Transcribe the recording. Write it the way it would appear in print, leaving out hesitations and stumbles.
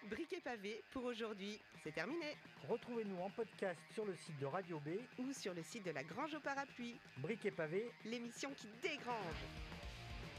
Briquet pavé pour aujourd'hui, c'est terminé. Retrouvez-nous en podcast sur le site de Radio B Ou sur le site de la Grange au Parapluie, Briquet pavé. l'émission qui dégrange.